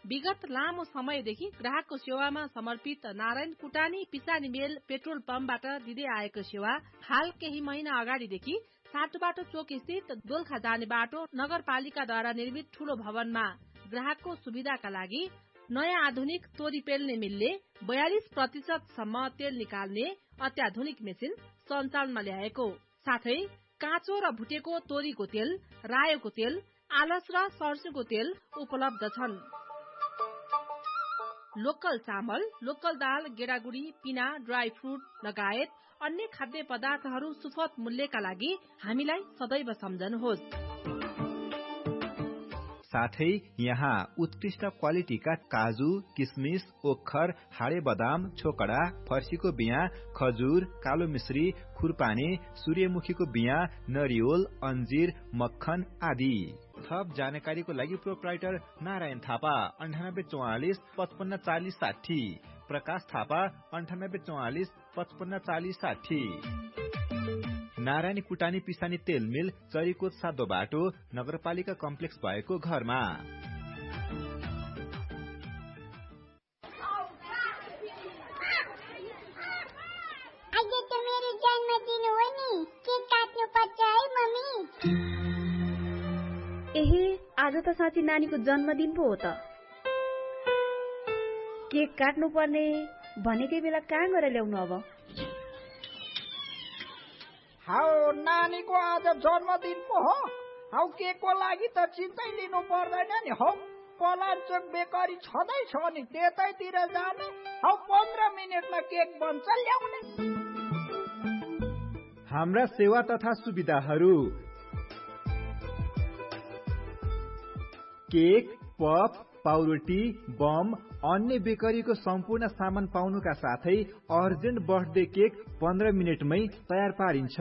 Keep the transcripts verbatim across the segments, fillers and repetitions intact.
विगत लामो समयदेखि ग्राहकको सेवामा समर्पित नारायण कुटानी पिसानी मेल पेट्रोल पम्पबाट दिँदै आएको सेवा हाल केही महिना अगाडिदेखि साटोबाटो चोक स्थित दोलखा जाने बाटो नगरपालिकाद्वारा निर्मित ठूलो भवनमा ग्राहकको सुविधाका लागि नयाँ आधुनिक तोरी पेल्ने मिलले बयालिस प्रतिशत सम्म तेल निकाल्ने अत्याधुनिक मेसिन सञ्चालनमा ल्याएको साथै काँचो र भुटेको तोरीको तेल, रायोको तेल, आलस र सर्स्युको तेल उपलब्ध छन्। लोकल चामल, लोकल दाल, गेडागुडी, पिना, ड्राई फ्रुट लगायत अन्य खाद्य पदार्थहरू सुपथ मूल्यका लागि हामीलाई सदैव सम्झनुहोस्। साथै यहाँ उत्कृष्ट क्वालिटीका काजु, किसमिस, ओखर, हाडे बदाम, छोकडा, फर्सीको बिया, खजुर, कालो मिश्री, खुरपानी, सूर्यमुखीको बिया, नरिवल, अन्जीर, मक्खन आदि। थप जानकारीको लागि प्रोप्राइटर नारायण थापा अन्ठानब्बे चौवालिस पचपन्न चालिस साठी, प्रकाश थापा अन्ठानब्बे चौवालिस पचपन्न चालिस साठी। नारायणी कुटानी पिसानी तेल मिल चरीकोट सातो बाटो नगरपालिका कम्प्लेक्स भएको घरमा। आज त मेरो जन्मदिन हो नि, केक काट्नु पर्छ है मम्मी। एहे, आज त साँच्ची नानीको जन्मदिन पो हो त। केक काट्नु पर्ने भनेकै बेला कहाँ गएर ल्याउनु अब? हाउ नानीको आज जन्मदिन पो हो। हाउ केकको लागि त चिन्तै लिनु पर्दैन नि। हौ पलाञ्चोक बेकरी छँदैछ नि, त्यतैतिर जाने। हौ पन्ध्र मिनटमा केक बन्छ, ल्याउने। हाम्रा सेवा तथा सुविधाहरू: केक, पप, पाउरोटी, बम, अन्य बेकरीको सम्पूर्ण सामान पाउनुका साथै अर्जेन्ट बर्थडे केक पन्ध्र मिनटमै तयार पारिन्छ।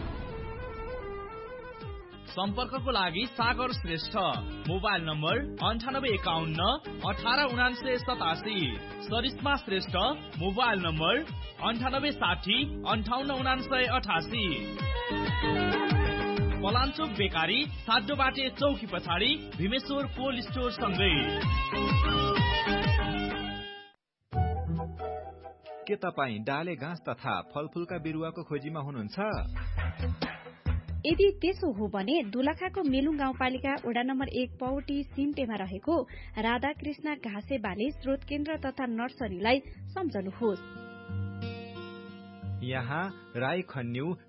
सम्पर्कको लागि सागर श्रेष्ठ, मोबाइल नम्बर अन्ठानब्बे एकाउन्न अठार उनान्सय सतासी। सरिस्मा श्रेष्ठ, मोबाइल नम्बर अन्ठानब्बे साठी अन्ठाउन्न उनान्सय अठासी। पलाञ्चोक बेकारी साड्डो बाटे चौकी पछाडि भीमेश्वर कोल्ड स्टोर सँगै। के तपाईँ डाले घाँस तथा फलफूलका बिरुवाको खोजीमा हुनुहुन्छ? यदि त्यसो हो भने दोलखाको मेलुङ गाउँपालिका वडा नम्बर एक पौटी सिम्टेमा रहेको राधाकृष्ण घाँसे बाली स्रोत केन्द्र तथा नर्सरीलाई सम्झनुहोस्। यहाँ राई खन्यु